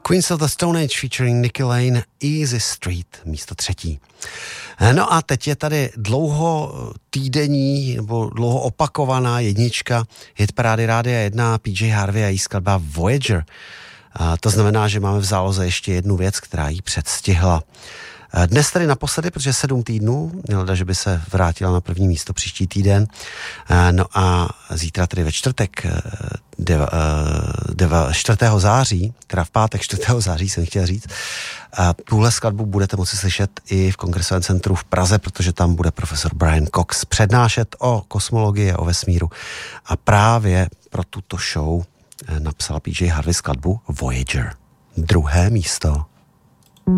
Queens of the Stone Age featuring Nicky Lane, Easy Street, místo 3. No a teď je tady dlouho týdenní nebo dlouho opakovaná jednička hitparády Rádia 1 PJ Harvey a její skladba Voyager. A to znamená, že máme v záloze ještě jednu věc, která jí předstihla. Dnes tedy naposledy, protože 7 týdnů, hleda, že by se vrátila na první místo příští týden. No a zítra tedy ve čtvrtek 4. září, teda v pátek 4. září jsem chtěl říct, tuhle skladbu budete moci slyšet i v Kongresovém centru v Praze, protože tam bude profesor Brian Cox přednášet o kosmologii a o vesmíru. A právě pro tuto show napsal PJ Harvey skladbu Voyager. 2. místo.